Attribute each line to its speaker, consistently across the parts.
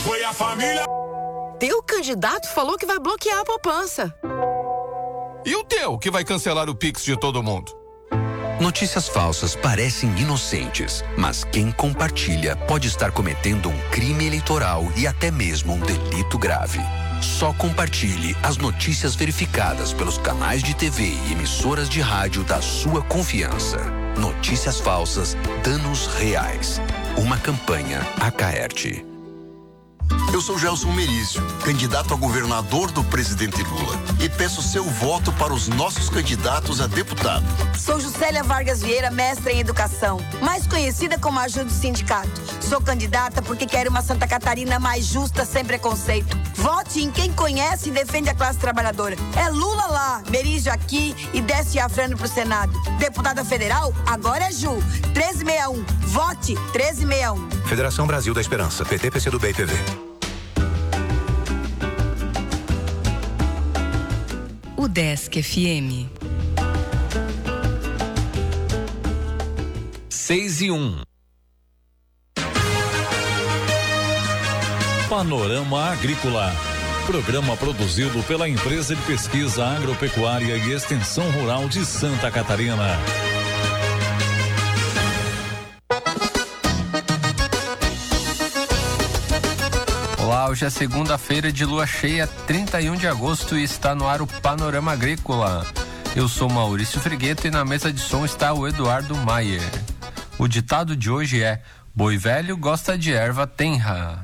Speaker 1: Foi a família.
Speaker 2: Teu candidato falou que vai bloquear a poupança.
Speaker 3: E o teu, que vai cancelar o Pix de todo mundo?
Speaker 4: Notícias falsas parecem inocentes, mas quem compartilha pode estar cometendo um crime eleitoral e até mesmo um delito grave. Só compartilhe as notícias verificadas pelos canais de TV e emissoras de rádio da sua confiança. Notícias falsas, danos reais. Uma campanha Acaerte.
Speaker 5: Eu sou Gelson Merizio, candidato a governador do presidente Lula, e peço seu voto para os nossos candidatos a deputado.
Speaker 6: Sou Juscelia Vargas Vieira, mestra em educação, mais conhecida como Ajuda do Sindicato. Sou candidata porque quero uma Santa Catarina mais justa, sem preconceito. Vote em quem conhece e defende a classe trabalhadora. É Lula lá, Merizio aqui e desce Afrano pro Senado. Deputada federal, agora é Ju. 1361. Vote 1361.
Speaker 7: Federação Brasil da Esperança, PT, PCdoB e PV.
Speaker 8: UDESC FM
Speaker 9: 6:01. Panorama Agrícola. Programa produzido pela Empresa de Pesquisa Agropecuária e Extensão Rural de Santa Catarina.
Speaker 10: Olá, hoje é segunda-feira de lua cheia, 31 de agosto, e está no ar o Panorama Agrícola. Eu sou Maurício Frigueto e na mesa de som está o Eduardo Maier. O ditado de hoje é: boi velho gosta de erva tenra.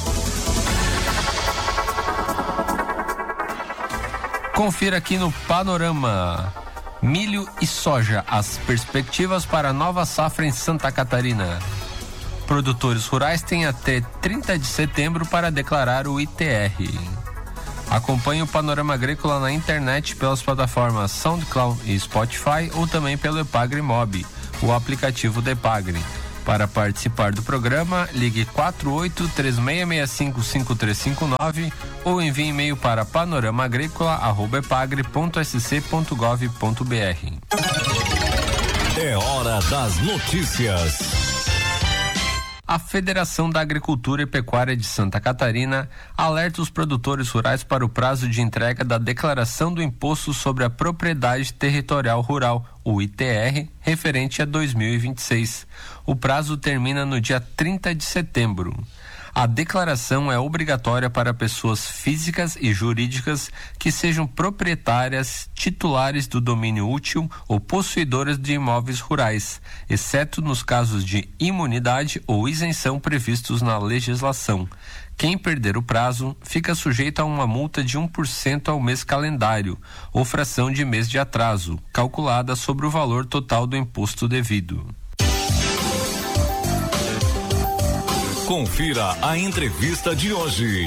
Speaker 10: Confira aqui no Panorama. Milho e soja, as perspectivas para a nova safra em Santa Catarina. Produtores rurais têm até 30 de setembro para declarar o ITR. Acompanhe o Panorama Agrícola na internet pelas plataformas SoundCloud e Spotify ou também pelo Epagre Mob, o aplicativo da Epagre. Para participar do programa, ligue 48-3665-5359 ou envie e-mail para panoramagricola@epagre.sc.gov.br.
Speaker 9: É hora das notícias.
Speaker 10: A Federação da Agricultura e Pecuária de Santa Catarina alerta os produtores rurais para o prazo de entrega da Declaração do Imposto sobre a Propriedade Territorial Rural, o ITR, referente a 2026. O prazo termina no dia 30 de setembro. A declaração é obrigatória para pessoas físicas e jurídicas que sejam proprietárias, titulares do domínio útil ou possuidoras de imóveis rurais, exceto nos casos de imunidade ou isenção previstos na legislação. Quem perder o prazo fica sujeito a uma multa de 1% ao mês calendário, ou fração de mês de atraso, calculada sobre o valor total do imposto devido.
Speaker 9: Confira a entrevista de hoje.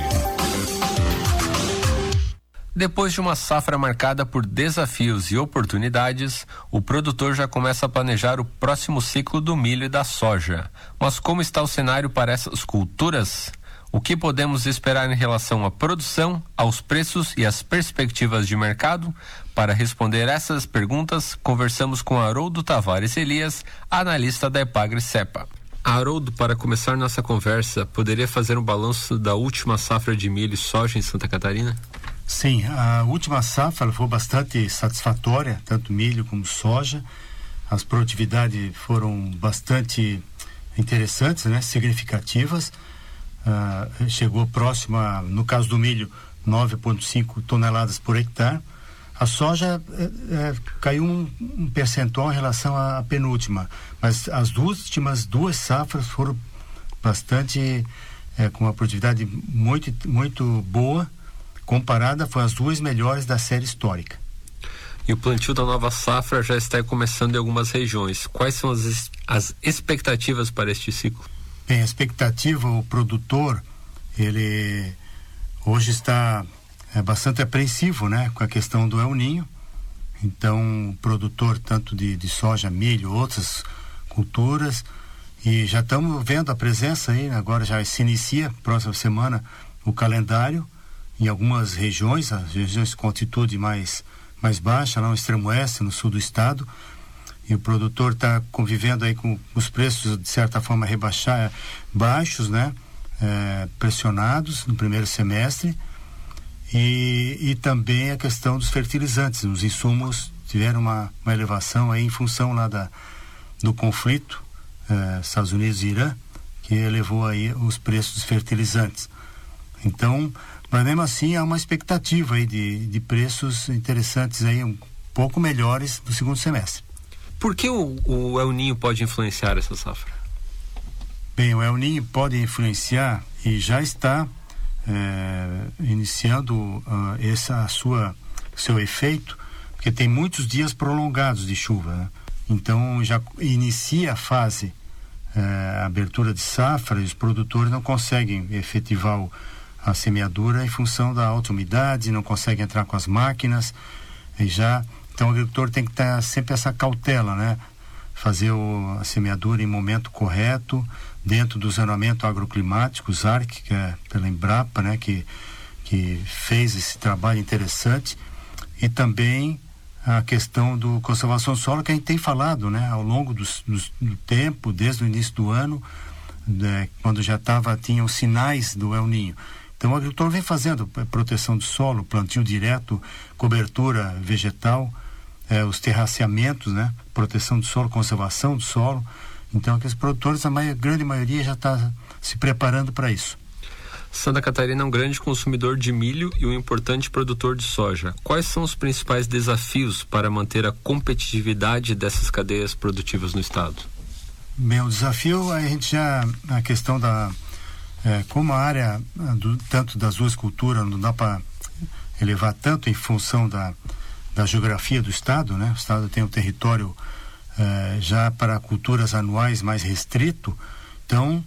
Speaker 10: Depois de uma safra marcada por desafios e oportunidades, o produtor já começa a planejar o próximo ciclo do milho e da soja. Mas como está o cenário para essas culturas? O que podemos esperar em relação à produção, aos preços e às perspectivas de mercado? Para responder essas perguntas, conversamos com Haroldo Tavares Elias, analista da Epagre Cepa. Haroldo, para começar nossa conversa, poderia fazer um balanço da última safra de milho e soja em Santa Catarina?
Speaker 11: Sim, a última safra foi bastante satisfatória, tanto milho como soja. As produtividades foram bastante interessantes, né, significativas. Chegou próximo a, no caso do milho, 9,5 toneladas por hectare. A soja caiu um percentual em relação à penúltima, mas as últimas duas safras foram bastante, com uma produtividade muito boa, comparada, foram as duas melhores da série histórica.
Speaker 10: E o plantio da nova safra já está começando em algumas regiões. Quais são as expectativas para este ciclo?
Speaker 11: Bem, a expectativa, o produtor, ele hoje está bastante apreensivo, né, com a questão do El Niño. Então, o produtor tanto de soja, milho, outras culturas, e já estamos vendo a presença aí, agora já se inicia, próxima semana, o calendário, em algumas regiões, as regiões com altitude mais baixa, lá no extremo oeste, no sul do estado, e o produtor está convivendo aí com os preços, de certa forma, baixos, né, pressionados no primeiro semestre, e também a questão dos fertilizantes. Os insumos tiveram uma elevação aí em função lá do conflito Estados Unidos e Irã, que elevou aí os preços dos fertilizantes. Então, mas mesmo assim há uma expectativa aí de preços interessantes aí, um pouco melhores do segundo semestre.
Speaker 10: Por que o El Niño pode influenciar essa safra?
Speaker 11: Bem, o El Niño pode influenciar e já está iniciando seu efeito, porque tem muitos dias prolongados de chuva, né? Então já inicia a fase, a abertura de safra, e os produtores não conseguem efetivar a semeadura em função da alta umidade, não conseguem entrar com as máquinas, então o agricultor tem que ter sempre essa cautela, né? Fazer a semeadura em momento correto, dentro do zonamento agroclimático, o ZARC, que é pela Embrapa, né? Que fez esse trabalho interessante, e também a questão do conservação do solo, que a gente tem falado, né? Ao longo do tempo, desde o início do ano, né? Quando já tinham sinais do El Niño. Então o agricultor vem fazendo proteção do solo, plantio direto, cobertura vegetal, os terraceamentos, né? Proteção do solo, conservação do solo. Então aqueles produtores, a grande maioria já está se preparando para isso.
Speaker 10: Santa Catarina é um grande consumidor de milho e um importante produtor de soja. Quais são os principais desafios para manter a competitividade dessas cadeias produtivas no estado?
Speaker 11: Bem, o desafio a questão como a área tanto das duas culturas não dá para elevar tanto em função da geografia do estado, né? O estado tem um território já para culturas anuais mais restrito, então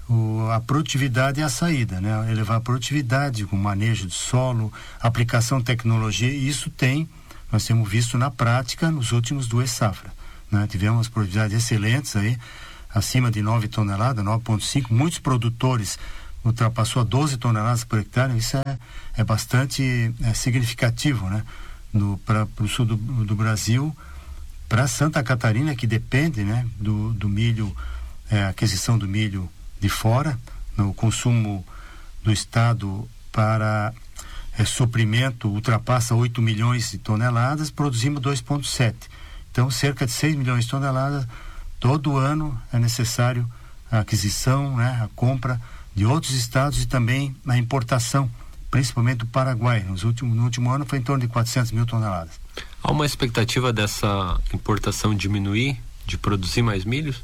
Speaker 11: a produtividade é a saída, né? Elevar a produtividade com manejo de solo, aplicação de tecnologia, e isso nós temos visto na prática nos últimos 2 safras, né? Tivemos produtividades excelentes aí, acima de 9 toneladas, 9,5, muitos produtores ultrapassou a 12 toneladas por hectare. Isso é bastante significativo, né? Para o sul do Brasil, para Santa Catarina, que depende, né? do milho, aquisição do milho de fora, no consumo do estado para suprimento ultrapassa 8 milhões de toneladas, produzimos 2,7. Então cerca de 6 milhões de toneladas todo ano é necessário a aquisição, né? A compra de outros estados e também a importação, principalmente do Paraguai. No último ano foi em torno de 400 mil toneladas.
Speaker 10: Há uma expectativa dessa importação diminuir, de produzir mais milhos?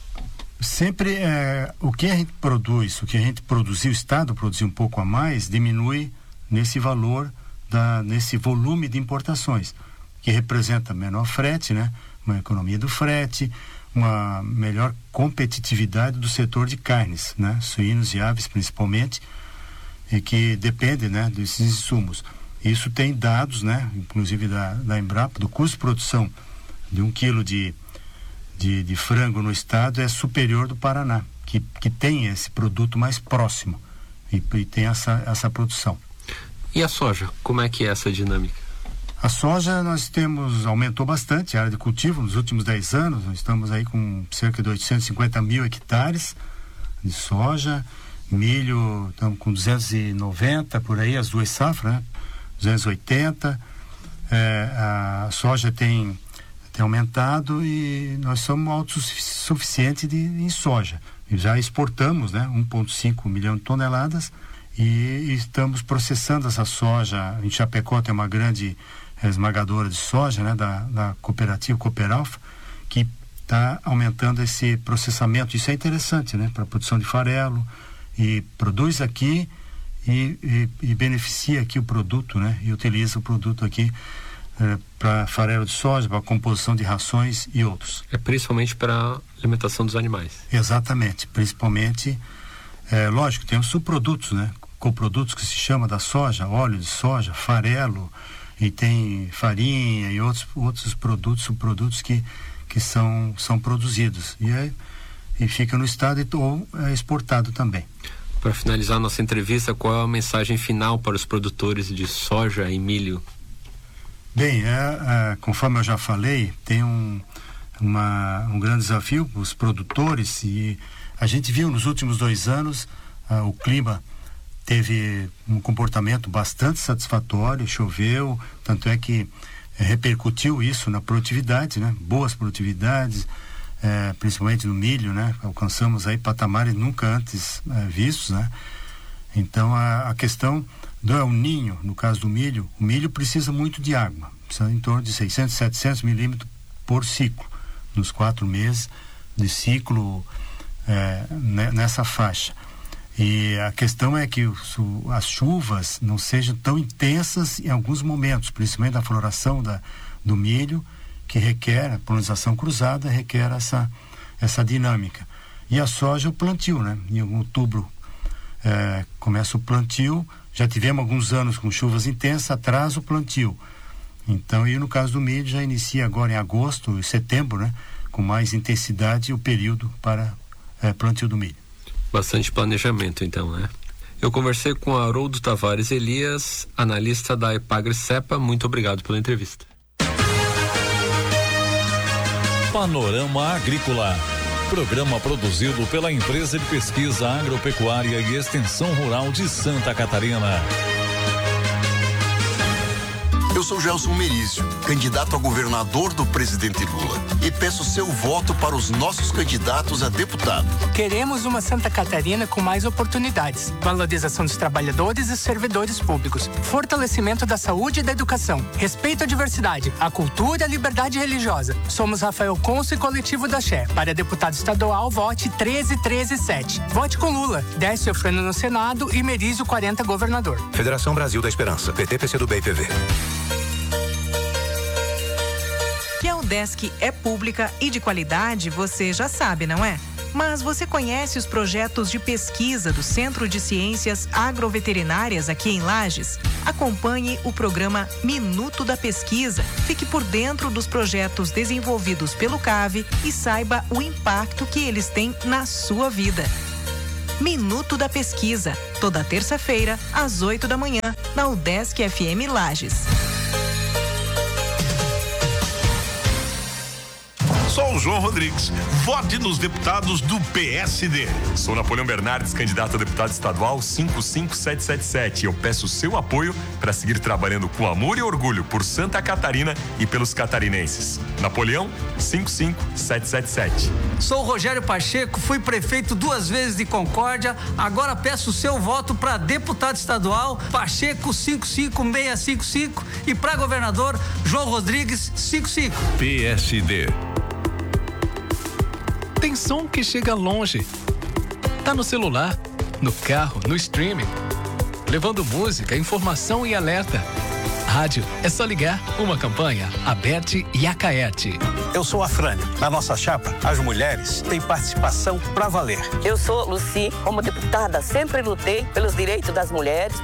Speaker 11: Sempre o que a gente produz, o que a gente produziu, o estado produziu um pouco a mais, diminui nesse valor, nesse volume de importações, que representa menor frete, né? Uma economia do frete, uma melhor competitividade do setor de carnes, né? Suínos e aves principalmente, e que depende, né? Desses insumos. Isso tem dados, né? Inclusive da Embrapa, do custo de produção de 1 quilo de frango no estado é superior do Paraná, que tem esse produto mais próximo e tem essa produção.
Speaker 10: E a soja, como é que é essa dinâmica?
Speaker 11: A soja aumentou bastante a área de cultivo nos últimos 10 anos, nós estamos aí com cerca de 850 mil hectares de soja, milho estamos com 290 por aí, as 2 safras, né? 280, a soja tem aumentado e nós somos autossuficientes em soja. E já exportamos, né, 1,5 milhão de toneladas e estamos processando essa soja. Em Chapecó tem uma grande esmagadora de soja, né, da cooperativa Cooperalfa, que está aumentando esse processamento. Isso é interessante, né, para a produção de farelo, e produz aqui e beneficia aqui o produto, né, e utiliza o produto aqui para farelo de soja, para composição de rações e outros.
Speaker 10: É principalmente para alimentação dos animais.
Speaker 11: Exatamente, principalmente, lógico, tem os subprodutos, né, coprodutos que se chama da soja, óleo de soja, farelo, e tem farinha e outros produtos, subprodutos que são produzidos e fica no estado ou é exportado também.
Speaker 10: Para finalizar nossa entrevista, qual é a mensagem final para os produtores de soja e milho?
Speaker 11: Bem, conforme eu já falei, tem um grande desafio para os produtores, e a gente viu nos últimos 2 anos o clima teve um comportamento bastante satisfatório, choveu, tanto é que repercutiu isso na produtividade, né? Boas produtividades, principalmente no milho, né? Alcançamos aí patamares nunca antes vistos, né? Então a questão do El Niño, no caso do milho, o milho precisa muito de água, precisa em torno de 600, 700 milímetros por ciclo, nos 4 meses de ciclo nessa faixa. E a questão é que as chuvas não sejam tão intensas em alguns momentos, principalmente na floração do milho, que requer a polinização cruzada, requer essa dinâmica. E a soja, o plantio, né? Em outubro começa o plantio, já tivemos alguns anos com chuvas intensas, atrasa o plantio. Então, e no caso do milho, já inicia agora em agosto e setembro, né? Com mais intensidade o período para plantio do milho.
Speaker 10: Bastante planejamento, então, né? Eu conversei com Haroldo Tavares Elias, analista da Epagri-Cepa. Muito obrigado pela entrevista.
Speaker 9: Panorama Agrícola. Programa produzido pela Empresa de Pesquisa Agropecuária e Extensão Rural de Santa Catarina.
Speaker 5: Eu sou Gelson Merizio, candidato a governador do presidente Lula, e peço seu voto para os nossos candidatos a deputado.
Speaker 1: Queremos uma Santa Catarina com mais oportunidades, valorização dos trabalhadores e servidores públicos, fortalecimento da saúde e da educação, respeito à diversidade, à cultura e à liberdade religiosa. Somos Rafael Conso e Coletivo da Xé. Para deputado estadual, vote 13137. Vote com Lula, Décio Eufrânio no Senado e Merizio 40 governador.
Speaker 7: Federação Brasil da Esperança, PT, PCdoB e PV.
Speaker 8: Que a UDESC é pública e de qualidade, você já sabe, não é? Mas você conhece os projetos de pesquisa do Centro de Ciências Agroveterinárias aqui em Lages? Acompanhe o programa Minuto da Pesquisa. Fique por dentro dos projetos desenvolvidos pelo CAV e saiba o impacto que eles têm na sua vida. Minuto da Pesquisa, toda terça-feira, às 8 da manhã, na UDESC FM Lages.
Speaker 12: Sou o João Rodrigues. Vote nos deputados do PSD.
Speaker 13: Sou Napoleão Bernardes, candidato a deputado estadual 55777. Eu peço seu apoio para seguir trabalhando com amor e orgulho por Santa Catarina e pelos catarinenses. Napoleão 55777.
Speaker 14: Sou o Rogério Pacheco, fui prefeito 2 vezes de Concórdia. Agora peço seu voto para deputado estadual Pacheco 55655 e para governador João Rodrigues 55.
Speaker 9: PSD.
Speaker 15: Tem som que chega longe. Tá no celular, no carro, no streaming. Levando música, informação e alerta. Rádio, é só ligar. Uma campanha, Aberte e Acaerte.
Speaker 16: Eu sou a Frânia. Na nossa chapa, as mulheres têm participação pra valer.
Speaker 17: Eu sou Luci. Como deputada, sempre lutei pelos direitos das mulheres,